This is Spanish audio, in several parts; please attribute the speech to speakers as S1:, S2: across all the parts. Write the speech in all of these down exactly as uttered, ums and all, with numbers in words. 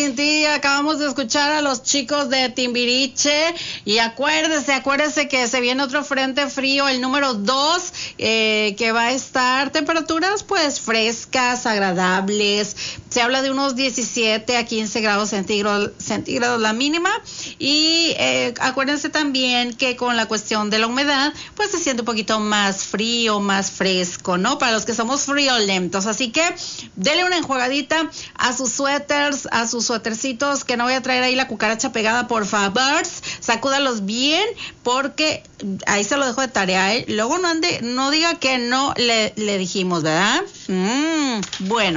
S1: Sin Ti. Acabamos de escuchar a los chicos de Timbiriche. Y acuérdese, acuérdese que se viene otro frente frío, el número dos, eh, que va a estar temperaturas pues frescas, agradables. Se habla de unos diecisiete a quince grados centígrados, centígrados la mínima. Y eh, acuérdense también que con la cuestión de la humedad, pues se siente un poquito más frío, más fresco, ¿no? Para los que somos friolentos. Así que dele una enjuagadita a sus suéteres, a sus suétercitos, que no voy a traer ahí la cucaracha pegada, por favor. Sacúdalos bien, porque ahí se lo dejo de tarea, ¿eh? Luego no ande, no diga que no le, le dijimos, ¿verdad? Mm, bueno.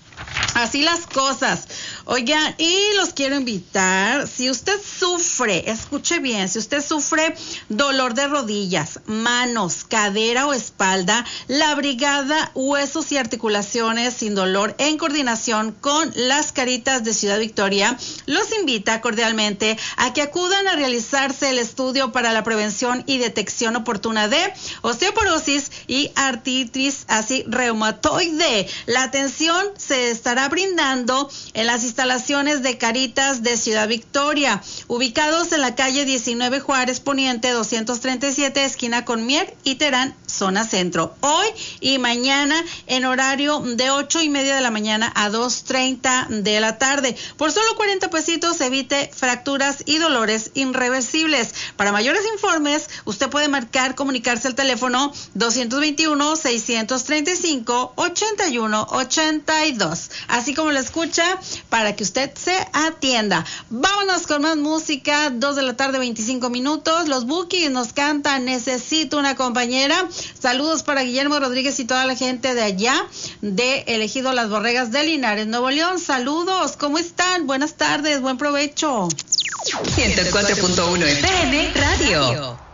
S1: Así las cosas. Oigan, y los quiero invitar, si usted sufre, escuche bien, si usted sufre dolor de rodillas, manos, cadera o espalda, la Brigada Huesos y Articulaciones Sin Dolor, en coordinación con las Caritas de Ciudad Victoria, los invita cordialmente a que acudan a realizarse el estudio para la prevención y detección oportuna de osteoporosis y artritis así reumatoide. La atención se estará brindando en las instalaciones de Caritas de Ciudad Victoria, ubicados en la calle diecinueve Juárez Poniente doscientos treinta y siete, esquina con Mier y Terán, zona centro. Hoy y mañana en horario de ocho y media de la mañana a dos treinta de la tarde. Por solo cuarenta pesitos evite fracturas y dolores irreversibles. Para mayores informes, usted puede marcar, comunicarse al teléfono doscientos veintiuno, seiscientos treinta y cinco, ochenta y uno ochenta y dos. Así como lo escucha, para que usted se atienda. Vámonos con más música. Dos de la tarde, veinticinco minutos. Los Bukis nos cantan Necesito una compañera. Saludos para Guillermo Rodríguez y toda la gente de allá, de Elegido Las Borregas de Linares, Nuevo León. Saludos, ¿cómo están? Buenas tardes, buen provecho.
S2: ciento cuatro punto uno F M Radio.